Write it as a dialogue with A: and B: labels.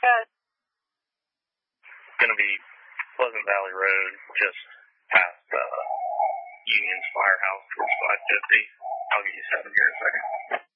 A: Good.
B: Going to be Pleasant Valley Road, just past Union's Firehouse towards 550. I'll get you 7 here in a second.